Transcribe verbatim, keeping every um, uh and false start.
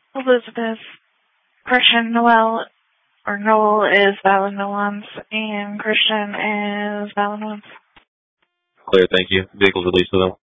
Elizabeth. Christian Noel, or Noel is valid no once, and Christian is valid once. Clear, thank you. Vehicle's released to them.